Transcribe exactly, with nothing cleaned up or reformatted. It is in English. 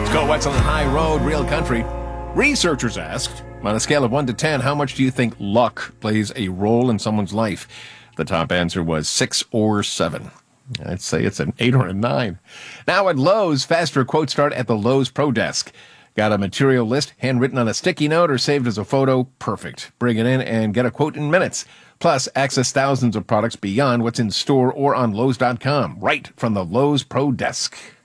Go Wetzel and High Road, Real Country. Researchers asked, on a scale of one to ten, how much do you think luck plays a role in someone's life? The top answer was six or seven. I'd say it's an eight or a nine. Now at Lowe's, faster quotes start at the Lowe's Pro Desk. Got a material list handwritten on a sticky note or saved as a photo? Perfect. Bring it in and get a quote in minutes. Plus, access thousands of products beyond what's in store or on Lowe's dot com, right from the Lowe's Pro Desk.